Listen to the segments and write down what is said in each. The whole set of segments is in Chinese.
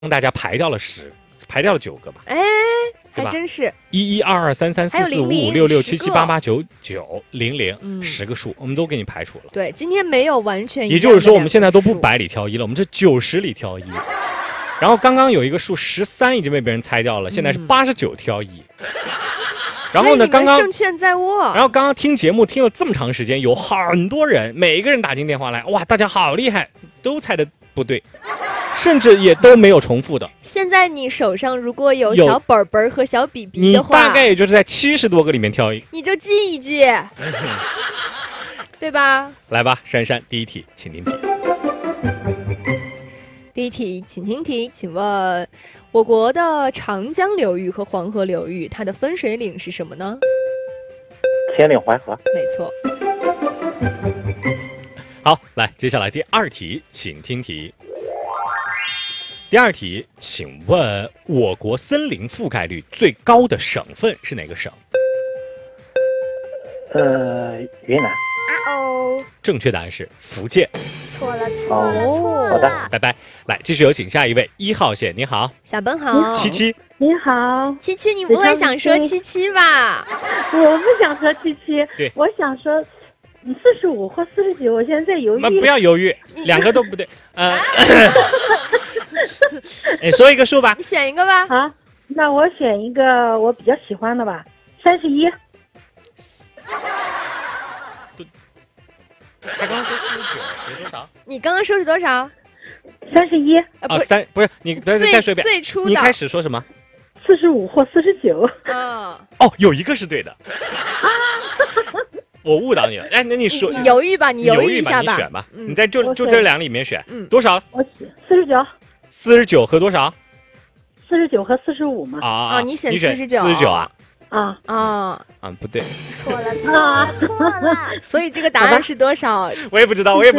大家排掉了9个吧？ 哎，还真是 112233455667788990，10个数我们都给你排除了。 对，今天没有完全一样的， 也就是说我们现在都不100里挑一了，我们这90里挑一。然后刚刚有一个数13已经被别人猜掉了，现在是89挑1。然后呢，刚刚胜券在握。 然后刚刚听节目听了这么长时间，有很多人，每一个人打进电话来，哇，大家好厉害，都猜的不对，甚至也都没有重复的。 现在你手上如果有小本本和小笔笔的话， 你大概也就是在70多个里面挑一， 你就记一记，对吧？ 来吧，珊珊，第一题，请听题。 第一题，请听题，请问我国的长江流域和黄河流域，它的分水岭是什么呢？ 天岭淮河。 没错。 好，来，接下来第二题，请听题。第二题，请问我国森林覆盖率最高的省份是哪个省？ 云南。 正确答案是福建。 错了。 好的， 拜拜。来，继续有请下一位1号线，你好， 小奔好。 七七， 你好， 七七，你不会想说77吧？ 我不想说77， 对， 我想说45或49，我现在犹豫。 不要犹豫，2个都不对。你说一个数吧。 你选一个吧。 好，那我选一个我比较喜欢的吧，31。 他刚刚说49，有多少？ 你刚刚说是多少 ？31。 不是你，再说一遍。 最初的。 你开始说什么 ？45或49。 哦，有一个是对的。我误导你了。哎，那你说， 你犹豫吧，你犹豫一下吧，你选吧。你在就这2里面选。多少？ 我49。 49和多少 ？49和45嘛。 啊，你选 49啊。不对， 错了。 所以这个答案是多少？ 我也不知道。 我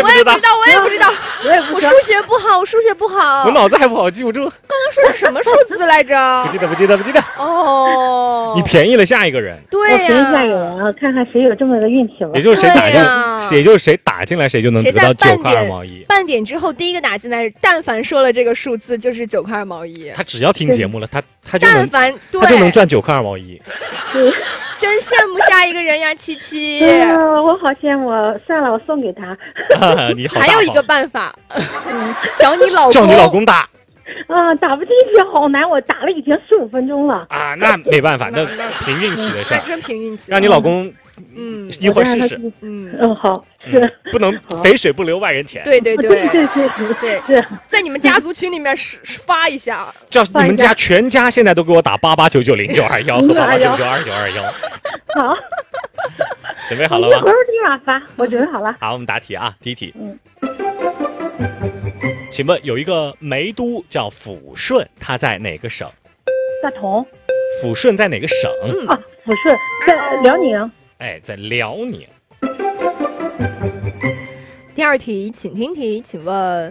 数学不好， 我脑子还不好，记不住。 刚刚说的什么数字来着？ 不记得。 哦， 你便宜了下一个人。 对呀， 我便宜下一个人，看看谁有这么个运气了。 也就是谁打进来，谁就能得到9块2毛1。 半点之后第一个打进来，但凡说了这个数字，就是9块2毛1。 他只要听节目了，他就能赚9块2毛1。 真羡慕下一个人呀，七七。 我好羡慕，算了，我送给他。 你好， 还有一个办法，找你老公打。 打不进去，好难，我打了已经15分钟了。 那没办法，那凭运气的事儿。 真凭运气。 让你老公，一会儿试试。 好，是不能肥水不流外人田。 对， 是在你们家族群里面发一下， 叫你们家全家现在都给我打88990921和88992921。 好， 准备好了吗？ 一会儿立马发，我准备好了。 好，我们答题啊，第一题。请问有一个煤都叫抚顺，它在哪个省？ 大同。 抚顺在哪个省？ 抚顺在辽宁。 在辽宁。 第二题，请听题，请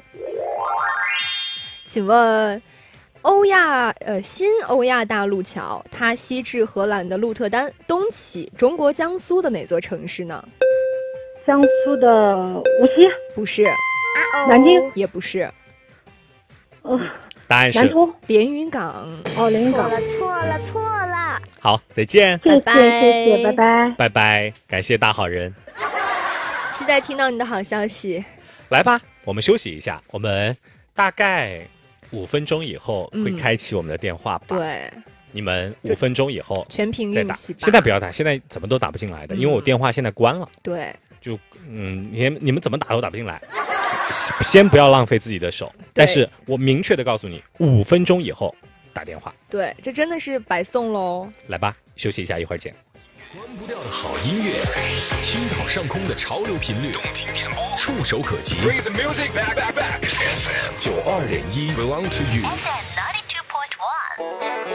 问新欧亚大陆桥，它西至荷兰的鹿特丹，东起中国江苏的哪座城市呢？ 江苏的无锡。 不是。 南京。 也不是。 答案是南通。 连云港。 连云港。 错了。 好，再见。 谢谢，拜拜。 拜拜，感谢大好人。 期待听到你的好消息。 来吧，我们休息一下，我们大概5分钟以后会开启我们的电话吧。 对， 你们5分钟以后全凭运气吧。 现在不要打，现在怎么都打不进来的，因为我电话现在关了。 对， 就你们怎么打都打不进来。先不要浪费自己的手，但是我明确的告诉你，5分钟以后打电话。 对，这真的是白送喽。 来吧，休息一下，一会儿见。 关不掉的好音乐，倾倒上空的潮流频率，动听电波，触手可及。FM 92.1 belong to you。